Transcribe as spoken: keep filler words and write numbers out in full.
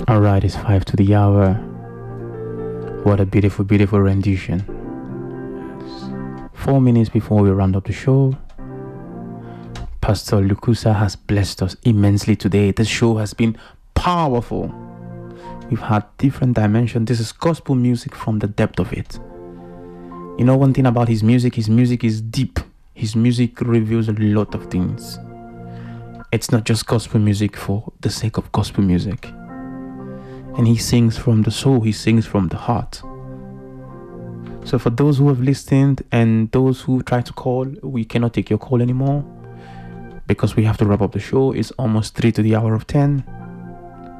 All right, it's five to the hour. What a beautiful, beautiful rendition. Four minutes before we round up the show, Pastor Lukusa has blessed us immensely today. This show has been powerful. We've had different dimensions. This is gospel music from the depth of it. You know, one thing about his music, his music is deep. His music reveals a lot of things. It's not just gospel music for the sake of gospel music. And he sings from the soul, he sings from the heart. So for those who have listened and those who try to call, we cannot take your call anymore because we have to wrap up the show. It's almost three to the hour of ten.